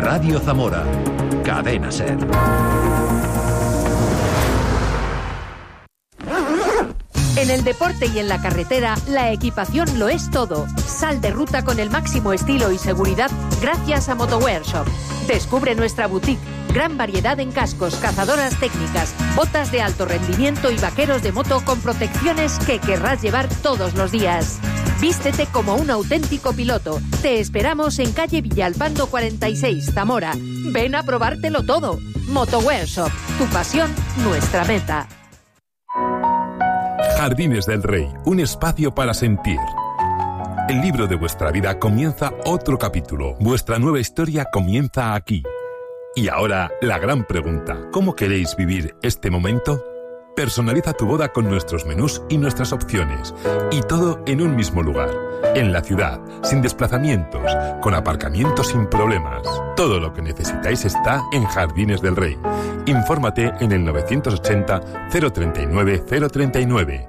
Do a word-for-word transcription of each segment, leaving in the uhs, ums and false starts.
Radio Zamora. Cadena SER. En el deporte y en la carretera, la equipación lo es todo. Sal de ruta con el máximo estilo y seguridad gracias a Motowear Shop. Descubre nuestra boutique. Gran variedad en cascos, cazadoras técnicas, botas de alto rendimiento y vaqueros de moto con protecciones que querrás llevar todos los días. Vístete como un auténtico piloto. Te esperamos en calle Villalpando cuarenta y seis, Zamora. Ven a probártelo todo. Motowear Shop. Tu pasión, nuestra meta. Jardines del Rey, un espacio para sentir. El libro de vuestra vida comienza otro capítulo. Vuestra nueva historia comienza aquí. Y ahora, la gran pregunta. ¿Cómo queréis vivir este momento? Personaliza tu boda con nuestros menús y nuestras opciones. Y todo en un mismo lugar. En la ciudad, sin desplazamientos, con aparcamiento sin problemas. Todo lo que necesitáis está en Jardines del Rey. Infórmate en el novecientos ochenta, cero treinta y nueve, cero treinta y nueve.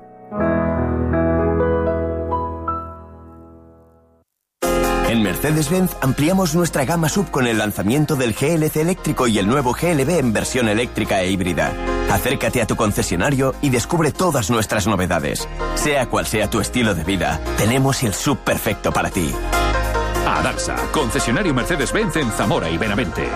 En Mercedes-Benz ampliamos nuestra gama sub con el lanzamiento del G L C eléctrico y el nuevo G L B en versión eléctrica e híbrida. Acércate a tu concesionario y descubre todas nuestras novedades. Sea cual sea tu estilo de vida, tenemos el sub perfecto para ti. Adarsa, concesionario Mercedes-Benz en Zamora y Benavente.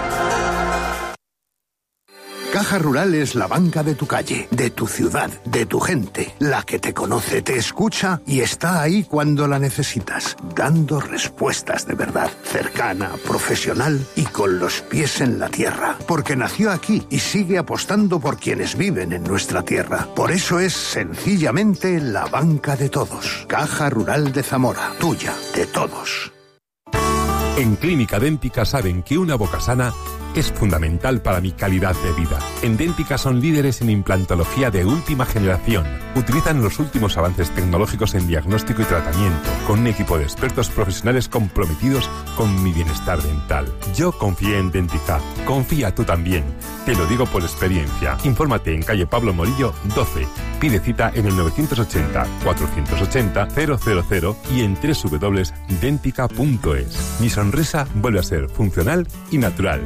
Caja Rural es la banca de tu calle, de tu ciudad, de tu gente, la que te conoce, te escucha y está ahí cuando la necesitas, dando respuestas de verdad, cercana, profesional y con los pies en la tierra, porque nació aquí y sigue apostando por quienes viven en nuestra tierra. Por eso es sencillamente la banca de todos. Caja Rural de Zamora, tuya, de todos. En Clínica Dẹ́ntica saben que una boca sana es fundamental para mi calidad de vida. En Dẹ́ntica son líderes en implantología de última generación. Utilizan los últimos avances tecnológicos en diagnóstico y tratamiento, con un equipo de expertos profesionales comprometidos con mi bienestar dental. Yo confié en Dẹ́ntica. Confía tú también. Te lo digo por experiencia. Infórmate en calle Pablo Morillo doce. Pide cita en el novecientos ochenta, cuatrocientos ochenta, cero cero cero y en doble u doble u doble u punto dentica punto es. Mi sonrisa vuelve a ser funcional y natural.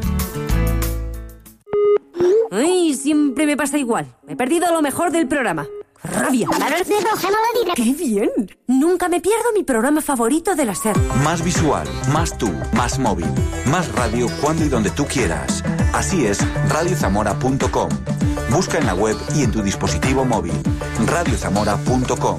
Ay, siempre me pasa igual. Me he perdido lo mejor del programa. ¡Rabia! ¡Qué bien! Nunca me pierdo mi programa favorito de la SER. Más visual, más tú, más móvil. Más radio cuando y donde tú quieras. Así es, radio zamora punto com. Busca en la web y en tu dispositivo móvil. radio zamora punto com.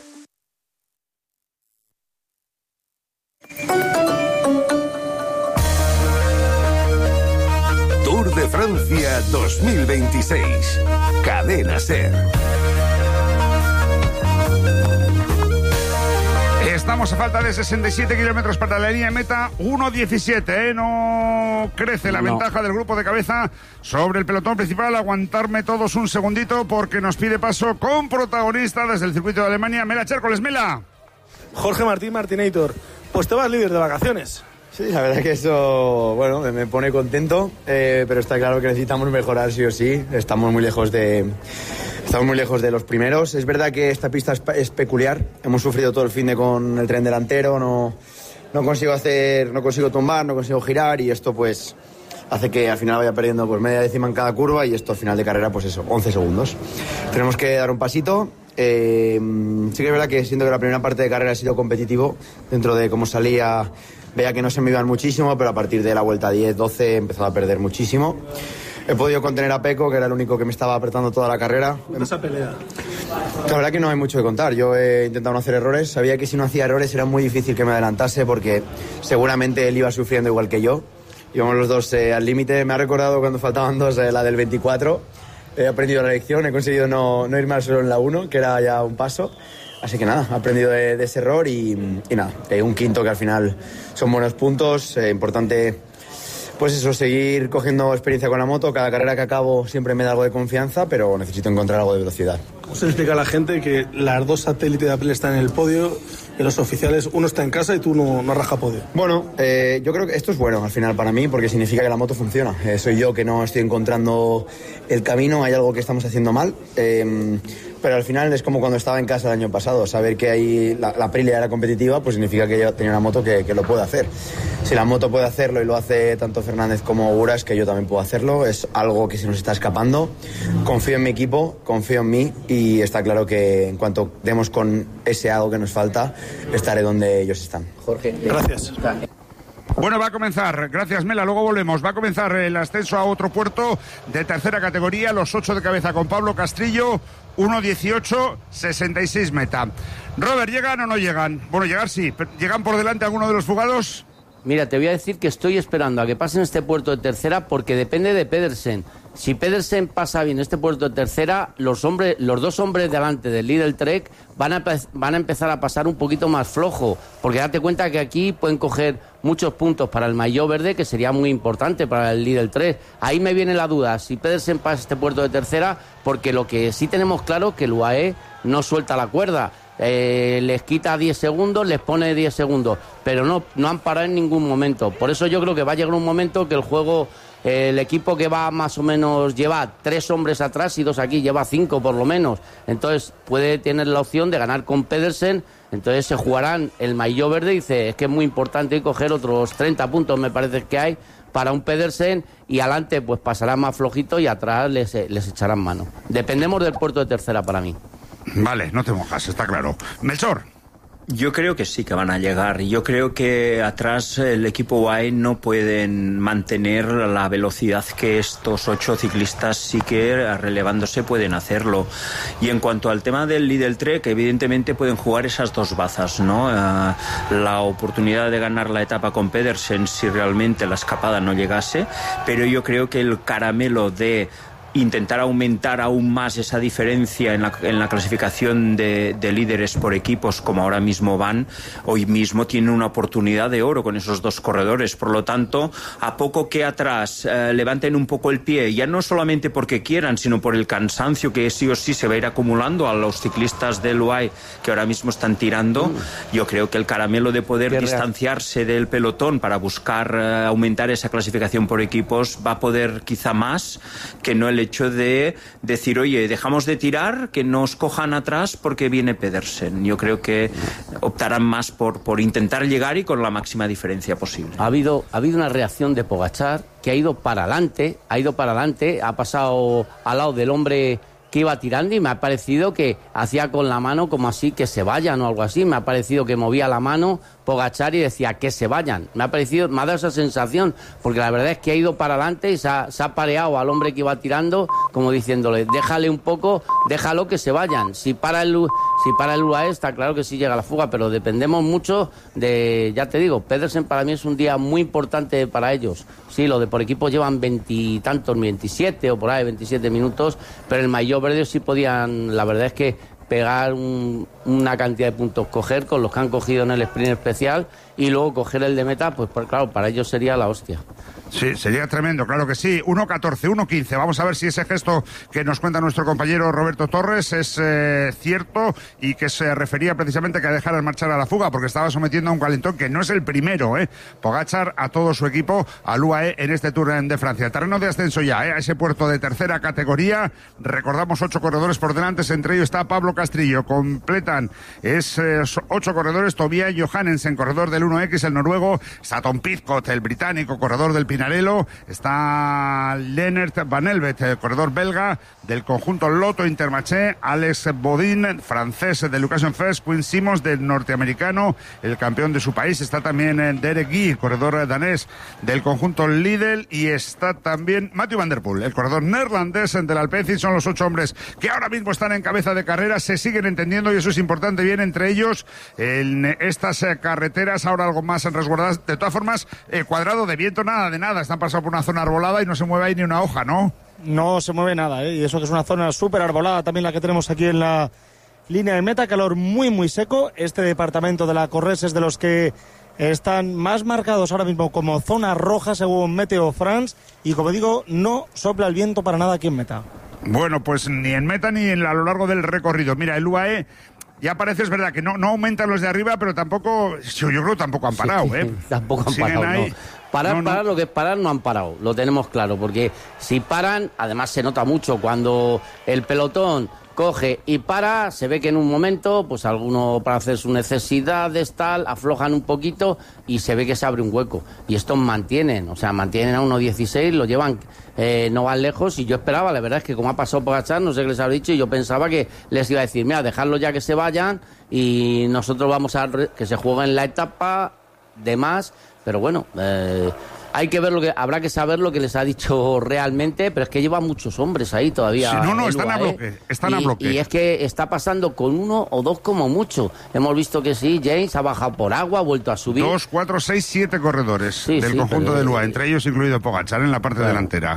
Tour de Francia dos mil veintiséis. Cadena SER. Estamos a falta de sesenta y siete kilómetros para la línea de meta, uno diecisiete, ¿eh? No crece la no. ventaja del grupo de cabeza sobre el pelotón principal. Aguantarme todos un segundito porque nos pide paso con protagonista desde el circuito de Alemania, Mela Chércoles. Mela. Jorge Martín Martinator, pues te vas líder de vacaciones. Sí, la verdad que eso, bueno, me pone contento, eh, pero está claro que necesitamos mejorar sí o sí. Estamos muy lejos de... Estamos muy lejos de los primeros. Es verdad que esta pista es, es peculiar. Hemos sufrido todo el fin de con el tren delantero. No, no consigo hacer, no consigo tumbar, no consigo girar y esto pues hace que al final vaya perdiendo pues media décima en cada curva y esto al final de carrera pues eso, once segundos. Tenemos que dar un pasito. Eh, sí que es verdad que siento que la primera parte de carrera ha sido competitivo. Dentro de cómo salía, veía que no se me iban muchísimo, pero a partir de la vuelta diez, doce he empezado a perder muchísimo. He podido contener a Peco, que era el único que me estaba apretando toda la carrera. Esa pelea. La verdad que no hay mucho que contar. Yo he intentado no hacer errores. Sabía que si no hacía errores era muy difícil que me adelantase porque seguramente él iba sufriendo igual que yo. Íbamos los dos eh, al límite. Me ha recordado cuando faltaban dos, eh, la del veinticuatro. He aprendido la lección. He conseguido no, no irme al suelo en la uno, que era ya un paso. Así que nada, he aprendido de, de ese error y, y nada. Eh, un quinto que al final son buenos puntos. Eh, importante... Pues eso, seguir cogiendo experiencia con la moto. Cada carrera que acabo siempre me da algo de confianza, pero necesito encontrar algo de velocidad. ¿Cómo se le explica a la gente que las dos satélites de Apple están en el podio, que los oficiales, uno está en casa y tú no, no raja podio? Bueno, eh, yo creo que esto es bueno al final para mí, porque significa que la moto funciona. Eh, soy yo que no estoy encontrando el camino, hay algo que estamos haciendo mal. Eh, pero al final es como cuando estaba en casa el año pasado, saber que ahí la, la Aprilia era competitiva, pues significa que yo tenía una moto que, que lo puede hacer. Si la moto puede hacerlo y lo hace tanto Fernández como Uras, que yo también puedo hacerlo, es algo que se nos está escapando. Confío en mi equipo, confío en mí y está claro que en cuanto demos con ese algo que nos falta, estaré donde ellos están. Jorge, gracias. Bueno, va a comenzar, gracias Mela, luego volvemos, va a comenzar el ascenso a otro puerto de tercera categoría, los ocho de cabeza con Pablo Castrillo, uno dieciocho sesenta y seis meta. Robert, ¿llegan o no llegan? Bueno, llegar sí, ¿llegan por delante alguno de los fugados? Mira, te voy a decir que estoy esperando a que pasen este puerto de tercera porque depende de Pedersen. Si Pedersen pasa bien este puerto de tercera, los hombres, los dos hombres delante del Lidl Trek van a, van a empezar a pasar un poquito más flojo, porque date cuenta que aquí pueden coger muchos puntos para el maillot verde, que sería muy importante para el Lidl Trek. Ahí me viene la duda, si Pedersen pasa este puerto de tercera, porque lo que sí tenemos claro es que el U A E no suelta la cuerda. Eh, les quita diez segundos, les pone diez segundos, pero no, no han parado en ningún momento. Por eso yo creo que va a llegar un momento que el juego, eh, el equipo que va más o menos, lleva tres hombres atrás y dos aquí, lleva cinco por lo menos, entonces puede tener la opción de ganar con Pedersen. Entonces se jugarán el maillot verde y dice, es que es muy importante coger otros treinta puntos, me parece que hay, para un Pedersen, y adelante pues pasarán más flojito y atrás les, les echarán mano. Dependemos del puerto de tercera para mí. Vale, no te mojas, está claro. Melchor. Yo creo que sí que van a llegar. Yo creo que atrás el equipo U A E no pueden mantener la velocidad que estos ocho ciclistas sí que relevándose pueden hacerlo. Y en cuanto al tema del Lidl Trek, evidentemente pueden jugar esas dos bazas, ¿no? Uh, la oportunidad de ganar la etapa con Pedersen si realmente la escapada no llegase, pero yo creo que el caramelo de intentar aumentar aún más esa diferencia en la, en la clasificación de, de líderes por equipos, como ahora mismo van, hoy mismo tienen una oportunidad de oro con esos dos corredores. Por lo tanto, a poco que atrás eh, levanten un poco el pie, ya no solamente porque quieran, sino por el cansancio que sí o sí se va a ir acumulando a los ciclistas del U A E que ahora mismo están tirando, mm. yo creo que el caramelo de poder Qué distanciarse real. del pelotón para buscar eh, aumentar esa clasificación por equipos va a poder quizá más que no el hecho de decir, oye, dejamos de tirar, que nos cojan atrás porque viene Pedersen. Yo creo que optarán más por, por intentar llegar y con la máxima diferencia posible. Ha habido, ha habido una reacción de Pogačar que ha ido para adelante, ha ido para adelante, ha pasado al lado del hombre que iba tirando y me ha parecido que hacía con la mano como así que se vayan o algo así. Me ha parecido que movía la mano Pogačar y decía que se vayan. Me ha parecido, me ha dado esa sensación, porque la verdad es que ha ido para adelante y se ha, se ha pareado al hombre que iba tirando, como diciéndole, déjale un poco, déjalo que se vayan. Si para el, si para el U A E está claro que sí llega la fuga, pero dependemos mucho de, ya te digo, Pedersen para mí es un día muy importante para ellos. Sí, lo de por equipo llevan veintitantos, veintisiete o por ahí, veintisiete minutos, pero el maillot verde sí podían, la verdad es que pegar un, una cantidad de puntos, coger con los que han cogido en el sprint especial y luego coger el de meta, pues, pues claro, para ellos sería la hostia. Sí, sería tremendo, claro que sí. uno catorce, uno quince. Vamos a ver si ese gesto que nos cuenta nuestro compañero Roberto Torres es eh, cierto y que se refería precisamente a que dejaran marchar a la fuga, porque estaba sometiendo a un calentón que no es el primero, ¿eh? Pogačar a todo su equipo, al U A E en este Tour de Francia. Terreno de ascenso ya, ¿eh? A ese puerto de tercera categoría. Recordamos ocho corredores por delante, entre ellos está Pablo Castrillo. Completan es eh, ocho corredores, Tobias Johannesen, corredor del uno equis, el noruego, está Tom Pidcock, el británico, corredor del Pinarello, está Lennart Van Elvet, el corredor belga del conjunto Lotto Intermarché, Alex Bodin, francés de Lucas Fest, Quinn Simmons del norteamericano, el campeón de su país, está también Derek Guy, corredor danés del conjunto Lidl, y está también Mathieu van der Poel, el corredor neerlandés del Alpecin. Son los ocho hombres que ahora mismo están en cabeza de carrera, se siguen entendiendo y eso es importante, bien entre ellos en estas carreteras ahora algo más resguardadas. De todas formas, eh, cuadrado de viento, nada de nada, están pasando por una zona arbolada y no se mueve ahí ni una hoja, ¿no? No se mueve nada, ¿eh? Y eso que es una zona súper arbolada también la que tenemos aquí en la línea de meta, calor muy muy seco. Este departamento de la Corrèze es de los que están más marcados ahora mismo como zona roja según Meteo France, y como digo, no sopla el viento para nada aquí en meta. Bueno, pues ni en meta ni en, a lo largo del recorrido. Mira, el U A E ya parece, es verdad, que no, no aumentan los de arriba, pero tampoco, yo, yo creo que tampoco han parado, sí, ¿eh? Tampoco han Siguen parado, ahí. no. Parar, no, no. parar, lo que es parar, no han parado. Lo tenemos claro, porque si paran, además se nota mucho cuando el pelotón coge y para, se ve que en un momento, pues alguno para hacer sus necesidades, tal, aflojan un poquito y se ve que se abre un hueco. Y estos mantienen, o sea, mantienen a uno dieciséis, lo llevan, eh, no van lejos. Y yo esperaba, la verdad es que como ha pasado Pogačar, no sé qué les habrá dicho, y yo pensaba que les iba a decir, mira, dejadlo ya que se vayan y nosotros vamos a que se jueguen la etapa de más. Pero bueno, eh, hay que ver lo que habrá que saber lo que les ha dicho realmente, pero es que lleva muchos hombres ahí todavía. Sí, no, no, están Elua, a bloque, ¿eh? están y, a bloque. Y es que está pasando con uno o dos como mucho. Hemos visto que sí, James ha bajado por agua, ha vuelto a subir. Dos, cuatro, seis, siete corredores sí, del sí, conjunto pero... del U A E, entre ellos incluido Pogačar en la parte claro. delantera.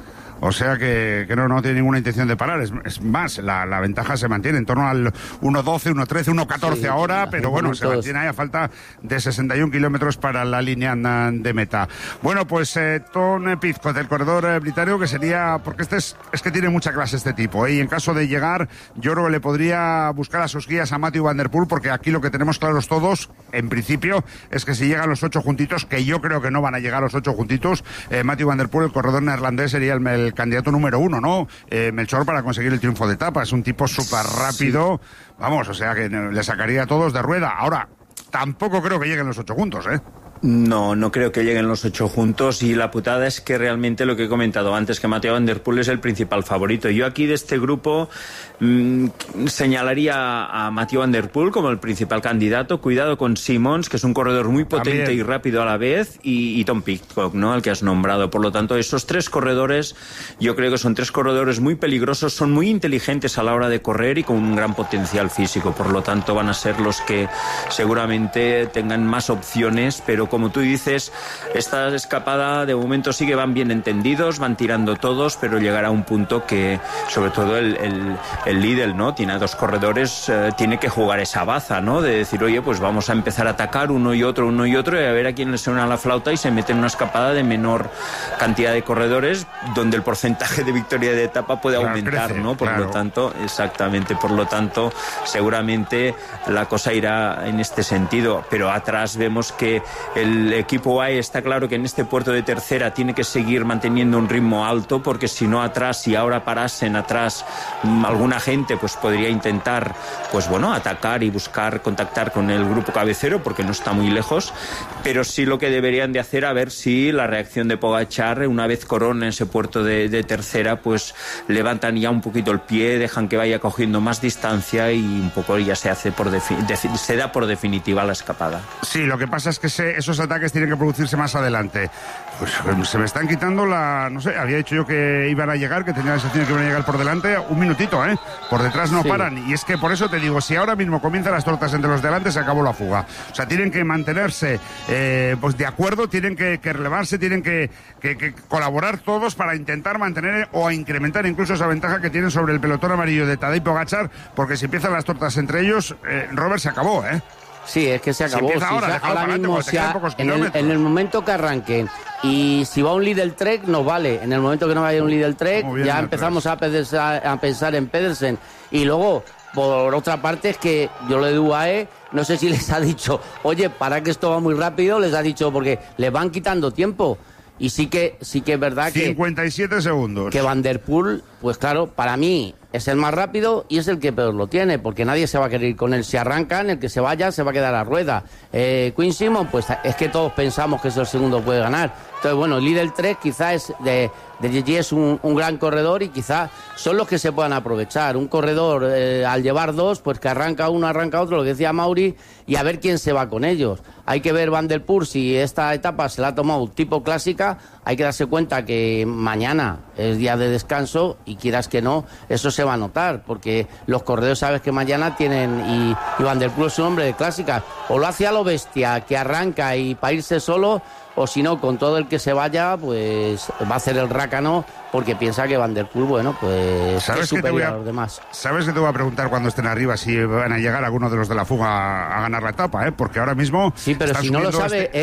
O sea que, que no, no tiene ninguna intención de parar. Es, es más, la, la ventaja se mantiene en torno al uno doce, uno trece, uno catorce sí, ahora, pero bueno, momentos... se mantiene ahí a falta de sesenta y un kilómetros para la línea de meta. Bueno, pues eh, Tom Pidcock, del corredor eh, británico, que sería, porque este es, es que tiene mucha clase este tipo, ¿eh? Y en caso de llegar, yo creo que le podría buscar a sus guías a Matthew Van Der Poel, porque aquí lo que tenemos claros todos, en principio, es que si llegan los ocho juntitos, que yo creo que no van a llegar los ocho juntitos, eh, Matthew Van Der Poel, el corredor neerlandés, sería el, el candidato número uno, ¿no? Eh, Melchor, para conseguir el triunfo de etapa. Es un tipo súper rápido. Sí. Vamos, o sea que le sacaría a todos de rueda. Ahora, tampoco creo que lleguen los ocho juntos, ¿eh? No, no creo que lleguen los ocho juntos, y la putada es que realmente lo que he comentado antes, que Mathieu Van Der Poel es el principal favorito. Yo aquí de este grupo mmm, señalaría a Mathieu Van Der Poel como el principal candidato. Cuidado con Simons, que es un corredor muy potente También. y rápido a la vez, y, y Tom Pidcock, ¿no? El que has nombrado. Por lo tanto, esos tres corredores, yo creo que son tres corredores muy peligrosos, son muy inteligentes a la hora de correr y con un gran potencial físico. Por lo tanto, van a ser los que seguramente tengan más opciones, pero como tú dices, esta escapada de momento sí que van bien entendidos, van tirando todos, pero llegará un punto que, sobre todo el, el, el líder, ¿no? Tiene dos corredores, eh, tiene que jugar esa baza, ¿no? De decir, oye, pues vamos a empezar a atacar uno y otro, uno y otro, y a ver a quién le suena la flauta, y se mete en una escapada de menor cantidad de corredores, donde el porcentaje de victoria de etapa puede claro, aumentar, crece, ¿no? Por claro. lo tanto, exactamente, por lo tanto, seguramente la cosa irá en este sentido, pero atrás vemos que el equipo U A E está claro que en este puerto de tercera tiene que seguir manteniendo un ritmo alto, porque si no atrás, si ahora parasen atrás mmm, alguna gente, pues podría intentar, pues bueno, atacar y buscar contactar con el grupo cabecero, porque no está muy lejos, pero sí lo que deberían de hacer, a ver si la reacción de Pogačar, una vez corona ese puerto de, de tercera, pues levantan ya un poquito el pie, dejan que vaya cogiendo más distancia y un poco ya se hace por defi- de- se da por definitiva la escapada. Sí, lo que pasa es que se, esos ataques tienen que producirse más adelante. Pues se me están quitando la... No sé, había dicho yo que iban a llegar, que tenía la sensación de que iban a llegar por delante. Un minutito, ¿eh? Por detrás no sí. paran. Y es que por eso te digo, si ahora mismo comienzan las tortas entre los delante, se acabó la fuga. O sea, tienen que mantenerse eh, pues de acuerdo, tienen que, que relevarse, tienen que, que, que colaborar todos para intentar mantener o a incrementar incluso esa ventaja que tienen sobre el pelotón amarillo de Tadej Pogačar, porque si empiezan las tortas entre ellos, eh, Robert, se acabó, ¿eh? Sí, es que se acabó. Si ahora, si ahora mismo, si a, en, el, en el momento que arranquen, y si va un Lidl Trek, nos vale. En el momento que no vaya un Lidl Trek, ya empezamos a, pensar, a pensar en Pedersen. Y luego, por otra parte, es que yo lo de U A E, no sé si les ha dicho, oye, para que esto va muy rápido, les ha dicho, porque les van quitando tiempo. Y sí que sí que es verdad que... cincuenta y siete segundos. Que Van Der Poel, pues claro, para mí es el más rápido y es el que peor lo tiene, porque nadie se va a querer ir con él. Si arrancan, el que se vaya se va a quedar a rueda. Eh, Quinn Simmons, pues es que todos pensamos que es el segundo que puede ganar. Entonces, bueno, el Lidl tres quizás es de, de G G es un, un gran corredor y quizás son los que se puedan aprovechar. Un corredor, eh, al llevar dos, pues que arranca uno, arranca otro, lo que decía Mauri, y a ver quién se va con ellos. Hay que ver Van Der Poel, si esta etapa se la ha tomado tipo clásica, hay que darse cuenta que mañana es día de descanso y quieras que no, eso se va a notar, porque los corredores sabes que mañana tienen, y, y Van Der Poel es un hombre de clásica, o lo hace a lo bestia, que arranca y para irse solo, o si no, con todo el que se vaya, pues va a hacer el rácano, porque piensa que Van Der Poel, bueno, pues es superior a, a los demás. ¿Sabes que te voy a preguntar cuando estén arriba si van a llegar algunos de los de la fuga a, a ganar la etapa, eh? Porque ahora mismo... Sí, pero si no lo sabe, este... eh,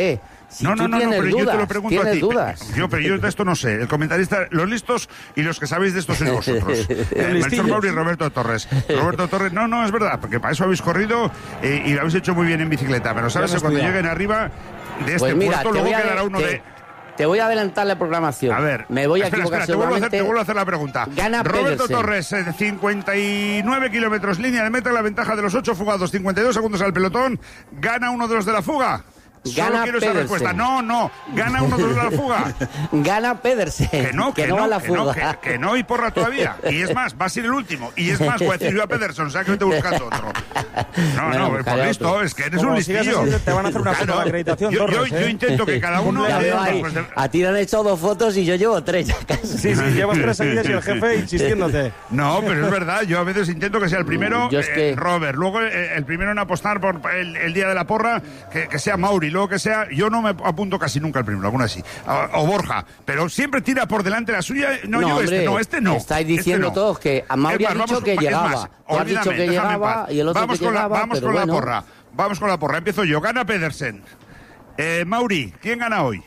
Si no, tú no, no, tienes no, pero dudas, yo te lo pregunto a tienes ti. dudas. Yo, pero yo de esto no sé. El comentarista, los listos y los que sabéis de esto sois vosotros. eh, Melchor Mauri y Roberto Torres. Roberto Torres, no, no, es verdad, porque para eso habéis corrido eh, y lo habéis hecho muy bien en bicicleta. Pero sabes que cuando lleguen arriba de este pues mira, puerto, luego a, quedará uno te, de... Te voy a adelantar la programación. A ver, me voy a espera, equivocar espera, te vuelvo, a hacer, seguramente. te vuelvo a hacer la pregunta. Gana Roberto Pedersen. Torres, eh, cincuenta y nueve kilómetros, línea de meta, la ventaja de los ocho fugados, cincuenta y dos segundos al pelotón. ¿Gana uno de los de la fuga? Gana Solo quiero esa Pedersen. respuesta. No, no, gana uno de los de la fuga. Gana Pedersen. Que no, que, que no, no, a la que, no fuga. que, que no, y porra todavía. Y es más, va a ser el último. Y es más, voy a decir yo a Pedersen, o sea que vete buscando otro. No, no, Bueno, por listo, otro. es que eres Como un listillo. sigas así, te van a hacer una Claro, foto de acreditación, yo, yo, Torres, yo ¿eh? intento que cada uno... Ya de- veo ahí. pues de- A ti le han hecho dos fotos y yo llevo tres ya casi. Sí, sí, llevas tres seguidas y el jefe insistiéndote. No, pero es verdad, yo a veces intento que sea el primero Yo es eh, que- Robert, luego eh, el primero en apostar por el, el día de la porra, que, que sea Mauri, luego que sea, yo no me apunto casi nunca al primero, alguna sí, o, o Borja, pero siempre tira por delante la suya, no, No, yo hombre, este no, este no. estáis este diciendo no. todos que a Mauri Es ha más, dicho vamos- que es llegaba. más, Tú has olvídame, dicho que déjame en llegaba paz. y el otro vamos que con llegaba, la, Vamos pero con bueno. la porra, vamos con la porra, empiezo yo, gana Pedersen. Eh, Mauri, ¿quién gana hoy?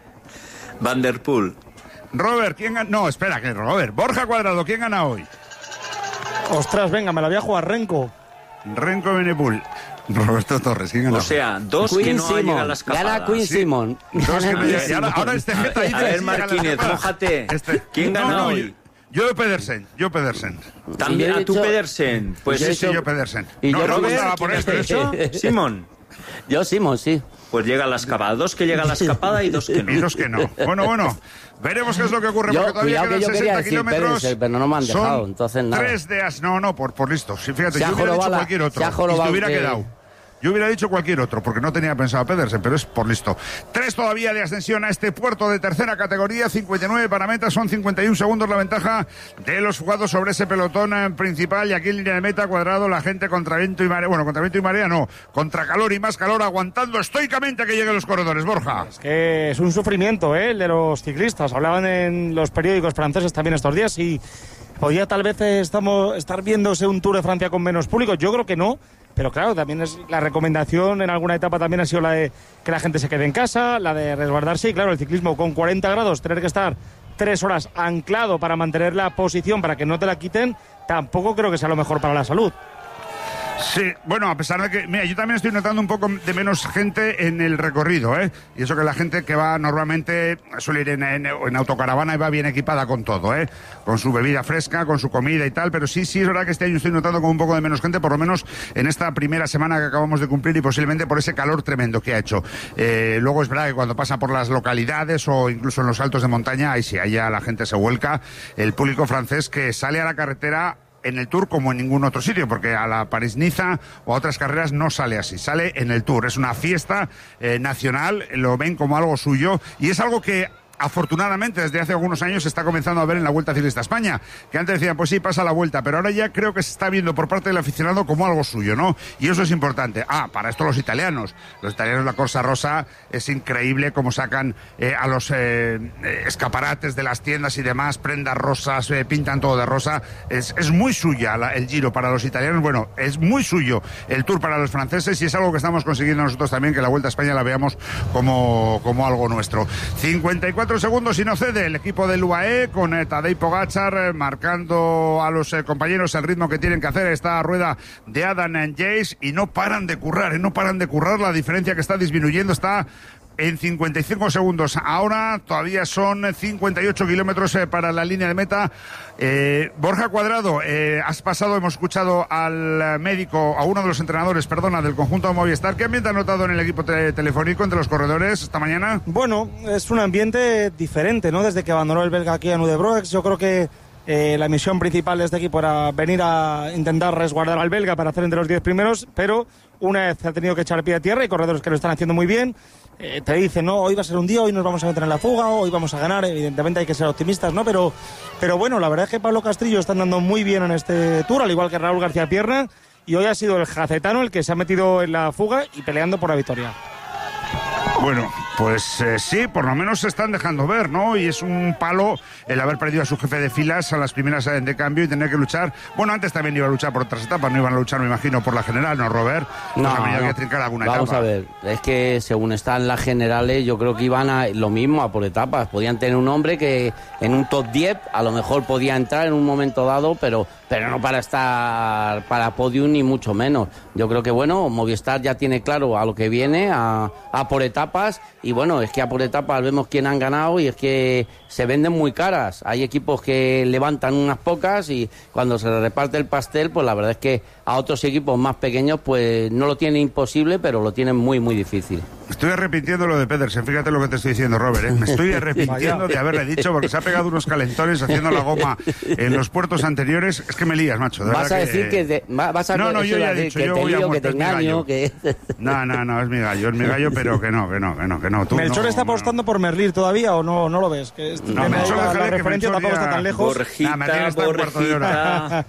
Van der Poel. Robert, ¿quién gana? No, espera, que Robert. Borja Cuadrado, ¿quién gana hoy? Ostras, venga, me la voy a jugar Renko. Renko Benepul. Roberto Torres, ¿quién gana? O sea, dos Queen que no Simon. llegan a la escapada. Gana Queen Sí. Simon. Dos que Gana no Queen llegan. Y ahora, Simon. ahora este jeta dice A ver, que sí, Martínez, llega a la mójate. Este- ¿Quién gana no, no, hoy? Yo de Pedersen, yo Pedersen. También Y yo he a tu dicho- Pedersen. Pues sí, yo he sí, dicho- yo Pedersen. y no, yo no Robert, estaba por esto, eso. Simón. Yo Simon, sí. Pues llega a la escapada. Dos que llega a la escapada y dos que no. Y dos que no. Bueno, bueno. Veremos qué es lo que ocurre, Yo- porque todavía cuidado que quedan yo quería sesenta decir kilómetros. Pedersen, pero no me han dejado, Son entonces nada. Tres de as... No, no, por, por listo. Sí, fíjate, Se ha yo hubiera dicho jorobado la- cualquier otro. se ha y jorobado te hubiera que- quedado. Yo hubiera dicho cualquier otro, porque no tenía pensado Pedersen, pero es por listo. Tres todavía de ascensión a este puerto de tercera categoría, cincuenta y nueve para meta, son cincuenta y un segundos la ventaja de los jugados sobre ese pelotón eh, principal, y aquí en línea de meta, Cuadrado, la gente contra viento y marea, bueno, contra viento y marea no, contra calor y más calor, aguantando estoicamente a que lleguen los corredores, Borja. Es que es un sufrimiento, ¿eh? El de los ciclistas. Hablaban en los periódicos franceses también estos días y podía tal vez eh, estamos, estar viéndose un Tour de Francia con menos público. Yo creo que no. Pero claro, también es la recomendación en alguna etapa también ha sido la de que la gente se quede en casa, la de resguardarse, y claro, el ciclismo con cuarenta grados, tener que estar tres horas anclado para mantener la posición, para que no te la quiten, tampoco creo que sea lo mejor para la salud. Sí, bueno, a pesar de que, mira, yo también estoy notando un poco de menos gente en el recorrido, ¿eh? Y eso que la gente que va normalmente suele ir en, en, en autocaravana y va bien equipada con todo, ¿eh? Con su bebida fresca, con su comida y tal, pero sí, sí es verdad que este año estoy notando como un poco de menos gente, por lo menos en esta primera semana que acabamos de cumplir, y posiblemente por ese calor tremendo que ha hecho. Eh, luego es verdad que cuando pasa por las localidades o incluso en los altos de montaña, ahí sí, allá la gente se vuelca, el público francés que sale a la carretera en el Tour como en ningún otro sitio, porque a la París-Niza o a otras carreras no sale así, sale en el Tour. Es una fiesta eh, nacional, lo ven como algo suyo, y es algo que afortunadamente desde hace algunos años se está comenzando a ver en la Vuelta Ciclista a España, que antes decían, pues sí, pasa la Vuelta, pero ahora ya creo que se está viendo por parte del aficionado como algo suyo, ¿no? Y eso es importante. Ah, para esto los italianos. Los italianos, la Corsa Rosa, es increíble cómo sacan eh, a los eh, escaparates de las tiendas y demás, prendas rosas, eh, pintan todo de rosa. Es, es muy suya la, el Giro para los italianos, bueno, es muy suyo el Tour para los franceses, y es algo que estamos consiguiendo nosotros también, que la Vuelta a España la veamos como, como algo nuestro. cincuenta y cuatro segundos y no cede el equipo del U A E, con eh, Tadej Pogačar eh, marcando a los eh, compañeros el ritmo que tienen que hacer. Esta rueda de Adam Yates, y no paran de currar, eh, no paran de currar. La diferencia que está disminuyendo está en cincuenta y cinco segundos. Ahora todavía son cincuenta y ocho kilómetros eh, para la línea de meta. Eh, Borja Cuadrado, eh, has pasado, hemos escuchado al médico, a uno de los entrenadores, perdona, del conjunto de Movistar. ¿Qué ambiente ha notado en el equipo te telefónico entre los corredores esta mañana? Bueno, es un ambiente diferente, ¿no? Desde que abandonó el belga aquí en Udebroex, yo creo que eh, la misión principal de este equipo era venir a intentar resguardar al belga para hacer entre los diez primeros, pero una vez ha tenido que echar pie a tierra, y corredores que lo están haciendo muy bien. Eh, te dicen, no, hoy va a ser un día, hoy nos vamos a meter en la fuga, hoy vamos a ganar. Evidentemente hay que ser optimistas, ¿no? Pero, pero bueno, la verdad es que Pablo Castrillo está andando muy bien en este Tour, al igual que Raúl García Pierna, y hoy ha sido el jacetano el que se ha metido en la fuga y peleando por la victoria. Bueno, pues eh, sí, por lo menos se están dejando ver, ¿no? Y es un palo el haber perdido a su jefe de filas a las primeras de cambio y tener que luchar. Bueno, antes también iba a luchar por otras etapas, no iban a luchar, me imagino, por la general, ¿no, Robert? No, pues había no. que trincar alguna Vamos etapa. a ver, es que según están las generales, yo creo que iban a lo mismo, a por etapas. Podían tener un hombre que en un top diez a lo mejor podía entrar en un momento dado, pero, pero no para estar para podium ni mucho menos. Yo creo que, bueno, Movistar ya tiene claro a lo que viene, a, a por etapas, y bueno, es que a por etapas vemos quién han ganado y es que se venden muy caras. Hay equipos que levantan unas pocas y cuando se les reparte el pastel, pues la verdad es que a otros equipos más pequeños pues no lo tienen imposible, pero lo tienen muy, muy difícil. Estoy arrepintiendo lo de Pedersen, fíjate lo que te estoy diciendo, Robert, ¿eh? Me estoy arrepintiendo de haberle dicho porque se ha pegado unos calentones haciendo la goma en los puertos anteriores. Es que me lías, macho. De vas a que... decir que... Te, vas a no, no, yo ya he de, dicho, que yo te voy a lío, muerte, que te es mi engaño, gallo. que... No, no, no, es mi gallo, es mi gallo, pero que no, que no, que no, que no. Tú ¿Melchor no, está no. apostando por Merlir todavía o no, no lo ves? Que este No, tema Melchor, ahí, la, déjale la que referencia Melchor tampoco ya- está tan lejos. Borjita, Ah, Merlir está un cuarto de hora.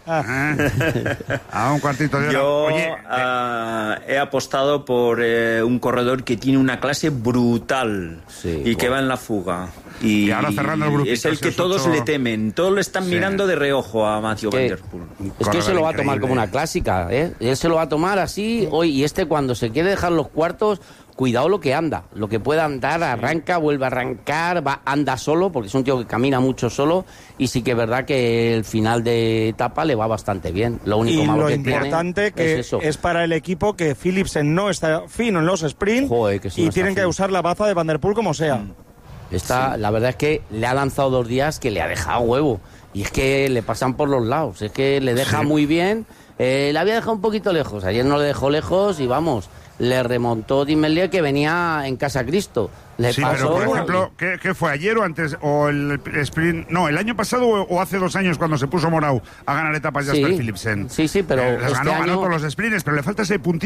¿Eh? A un cuartito de hora. Yo Oye, ah, he apostado por eh, un corredor que tiene una clase brutal Sí, y bueno. que va en la fuga. Y, Y ahora cerrando el grupito, es el que esos todos ocho- le temen. Todos le están Sí. mirando de reojo a Matthew que- Van Der Poel. Es que se lo va a tomar Increíble. como una clásica, ¿eh? Él se lo va a tomar así hoy, y este cuando se quiere dejar los cuartos, cuidado lo que anda, lo que pueda andar, arranca, vuelve a arrancar, va, anda solo, porque es un tío que camina mucho solo, y sí que es verdad que el final de etapa le va bastante bien. Lo único Y malo lo que importante tiene que es eso. es para el equipo que Philipsen no está fino en los sprints Joder, que si y no está tienen que fino. usar la baza de Van Der Poel como sea. Está, la verdad es que le ha lanzado dos días que le ha dejado huevo. Y es que le pasan por los lados. Es que le deja Sí. muy bien. Eh, le había dejado un poquito lejos. Ayer no le dejó lejos y vamos, le remontó Dimelier que venía en Casa Cristo. Le sí, pasó. pero por ejemplo, ¿qué, qué fue ayer o antes? ¿O el sprint? No, el año pasado o, o hace dos años cuando se puso Morau a ganar etapas ya Sí. hasta el Philipsen. Sí, sí, pero Eh, las este ganó, ganó año- todos los sprints, pero le falta ese puntito.